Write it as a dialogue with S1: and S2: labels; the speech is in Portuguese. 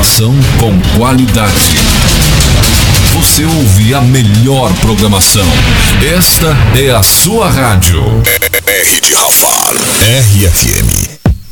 S1: Informação com qualidade. Você ouve a melhor programação. Esta é a sua rádio.
S2: R de Rafar. RFM.